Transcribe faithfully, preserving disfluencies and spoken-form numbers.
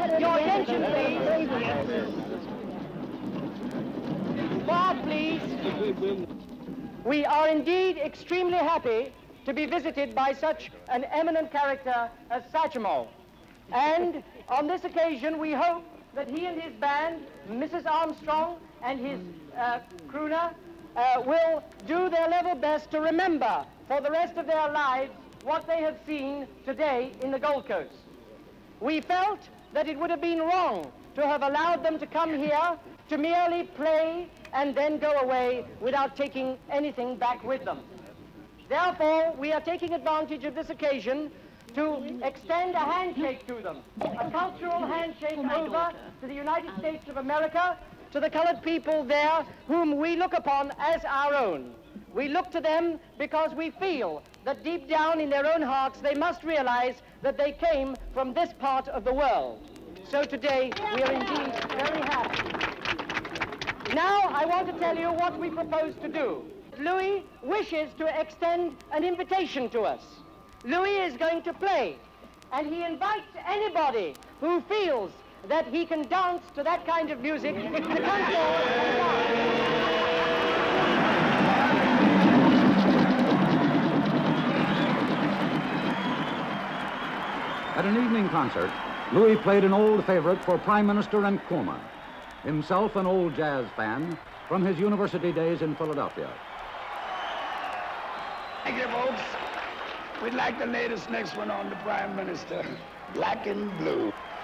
Your attention, please. Quiet, please. We are indeed extremely happy to be visited by such an eminent character as Satchmo. And on this occasion, we hope that he and his band, Missus Armstrong and his uh, crooner, uh, will do their level best to remember for the rest of their lives what they have seen today in the Gold Coast. We felt that it would have been wrong to have allowed them to come here to merely play and then go away without taking anything back with them. Therefore, we are taking advantage of this occasion to extend a handshake to them, a cultural handshake over to the United States of America, to the colored people there whom we look upon as our own. We look to them because we feel that deep down in their own hearts they must realize that they came from this part of the world. So today we are indeed very happy. Now I want to tell you what we propose to do. Louis wishes to extend an invitation to us. Louis is going to play, and he invites anybody who feels that he can dance to that kind of music to come forward and dance. At an evening concert, Louis played an old favorite for Prime Minister Nkrumah, himself an old jazz fan from his university days in Philadelphia. Thank you, folks. We'd like to lay this next one on the Prime Minister, Black and Blue.